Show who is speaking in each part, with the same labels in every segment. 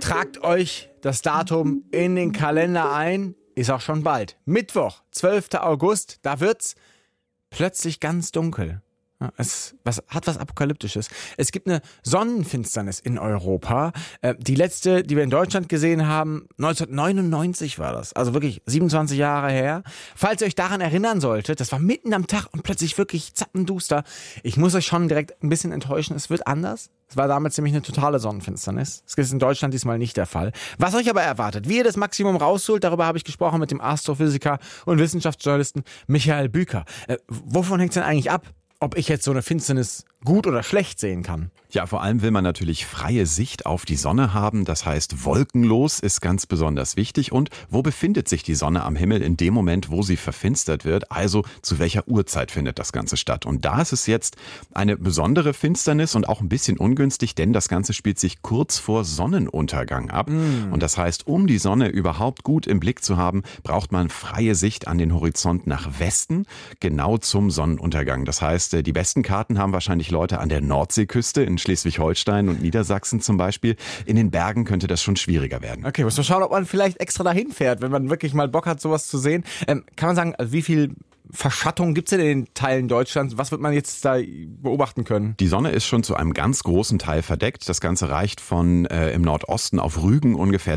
Speaker 1: Tragt euch das Datum in den Kalender ein. Ist auch schon bald. Mittwoch, 12. August, da wird's plötzlich ganz dunkel. Es hat was Apokalyptisches. Es gibt eine Sonnenfinsternis in Europa. Die letzte, die wir in Deutschland gesehen haben, 1999 war das. Also wirklich 27 Jahre her. Falls ihr euch daran erinnern solltet, das war mitten am Tag und plötzlich wirklich zappenduster. Ich muss euch schon direkt ein bisschen enttäuschen, es wird anders. Es war damals nämlich eine totale Sonnenfinsternis. Das ist in Deutschland diesmal nicht der Fall. Was euch aber erwartet, wie ihr das Maximum rausholt, darüber habe ich gesprochen mit dem Astrophysiker und Wissenschaftsjournalisten Michael Büker. Wovon hängt es denn eigentlich ab, ob ich jetzt so eine Finsternis gut oder schlecht sehen kann?
Speaker 2: Ja, vor allem will man natürlich freie Sicht auf die Sonne haben. Das heißt, wolkenlos ist ganz besonders wichtig. Und wo befindet sich die Sonne am Himmel in dem Moment, wo sie verfinstert wird? Also zu welcher Uhrzeit findet das Ganze statt? Und da ist es jetzt eine besondere Finsternis und auch ein bisschen ungünstig, denn das Ganze spielt sich kurz vor Sonnenuntergang ab. Und das heißt, um die Sonne überhaupt gut im Blick zu haben, braucht man freie Sicht an den Horizont nach Westen, genau zum Sonnenuntergang. Das heißt, die besten Karten haben wahrscheinlich Leute an der Nordseeküste in Schleswig-Holstein und Niedersachsen zum Beispiel. In den Bergen könnte das schon schwieriger werden.
Speaker 1: Okay, muss man schauen, ob man vielleicht extra dahin fährt, wenn man wirklich mal Bock hat, sowas zu sehen. Kann man sagen, wie viel Verschattung gibt es in den Teilen Deutschlands? Was wird man jetzt da beobachten können?
Speaker 2: Die Sonne ist schon zu einem ganz großen Teil verdeckt. Das Ganze reicht von im Nordosten auf Rügen ungefähr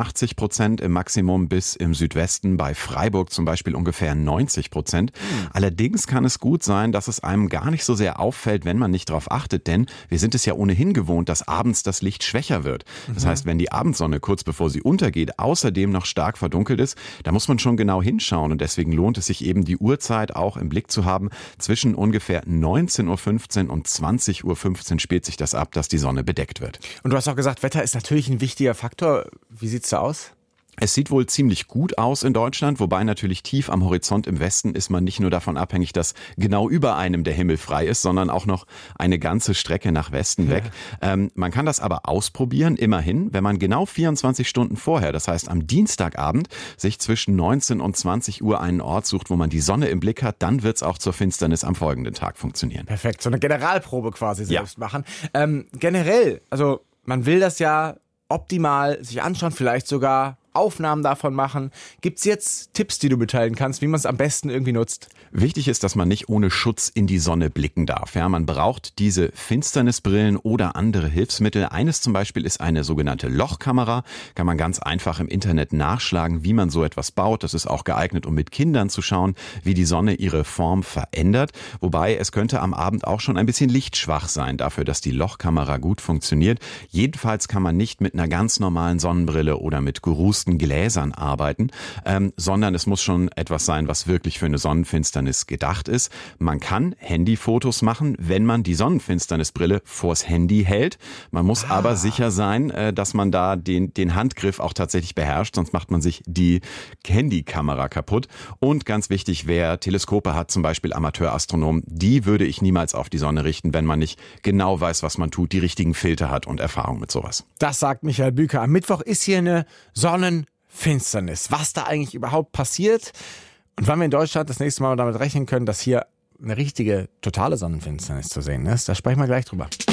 Speaker 2: 83% im Maximum bis im Südwesten bei Freiburg zum Beispiel ungefähr 90%. Allerdings kann es gut sein, dass es einem gar nicht so sehr auffällt, wenn man nicht darauf achtet, denn wir sind es ja ohnehin gewohnt, dass abends das Licht schwächer wird. Das heißt, wenn die Abendsonne kurz bevor sie untergeht außerdem noch stark verdunkelt ist, da muss man schon genau hinschauen und deswegen lohnt es sich eben, die Uhrzeit auch im Blick zu haben. Zwischen ungefähr 19.15 Uhr und 20.15 Uhr spielt sich das ab, dass die Sonne bedeckt wird.
Speaker 1: Und du hast auch gesagt, Wetter ist natürlich ein wichtiger Faktor. Wie sieht's da aus?
Speaker 2: Es sieht wohl ziemlich gut aus in Deutschland, wobei natürlich tief am Horizont im Westen ist man nicht nur davon abhängig, dass genau über einem der Himmel frei ist, sondern auch noch eine ganze Strecke nach Westen weg. Man kann das aber ausprobieren, immerhin, wenn man genau 24 Stunden vorher, das heißt am Dienstagabend, sich zwischen 19 und 20 Uhr einen Ort sucht, wo man die Sonne im Blick hat, dann wird es auch zur Finsternis am folgenden Tag funktionieren.
Speaker 1: Perfekt, so eine Generalprobe quasi selbst machen. Generell, also man will das ja optimal sich anschauen, vielleicht sogar Aufnahmen davon machen. Gibt's jetzt Tipps, die du mitteilen kannst, wie man es am besten irgendwie nutzt?
Speaker 2: Wichtig ist, dass man nicht ohne Schutz in die Sonne blicken darf. Ja, man braucht diese Finsternisbrillen oder andere Hilfsmittel. Eines zum Beispiel ist eine sogenannte Lochkamera. Kann man ganz einfach im Internet nachschlagen, wie man so etwas baut. Das ist auch geeignet, um mit Kindern zu schauen, wie die Sonne ihre Form verändert. Wobei es könnte am Abend auch schon ein bisschen lichtschwach sein dafür, dass die Lochkamera gut funktioniert. Jedenfalls kann man nicht mit einer ganz normalen Sonnenbrille oder mit gerußten Gläsern arbeiten, sondern es muss schon etwas sein, was wirklich für eine Sonnenfinsternis gedacht ist. Man kann Handyfotos machen, wenn man die Sonnenfinsternisbrille vors Handy hält. Man muss aber sicher sein, dass man da den Handgriff auch tatsächlich beherrscht, sonst macht man sich die Handykamera kaputt. Und ganz wichtig, wer Teleskope hat, zum Beispiel Amateurastronomen, die würde ich niemals auf die Sonne richten, wenn man nicht genau weiß, was man tut, die richtigen Filter hat und Erfahrung mit sowas.
Speaker 1: Das sagt Michael Büker. Am Mittwoch ist hier eine Sonnenfinsternis. Was da eigentlich überhaupt passiert und wann wir in Deutschland das nächste Mal damit rechnen können, dass hier eine richtige, totale Sonnenfinsternis zu sehen ist, da sprechen wir gleich drüber.